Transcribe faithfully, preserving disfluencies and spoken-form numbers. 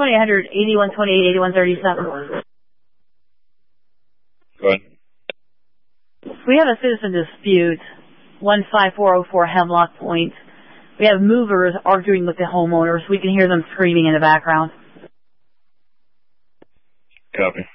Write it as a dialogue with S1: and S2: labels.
S1: twenty-eight hundred, eighty-one twenty-eight, eighty-one thirty-seven.
S2: Go ahead.
S1: We have a citizen dispute, one five four oh four Hemlock Point. We have movers arguing with the homeowners. We can hear them screaming in the background.
S2: Copy.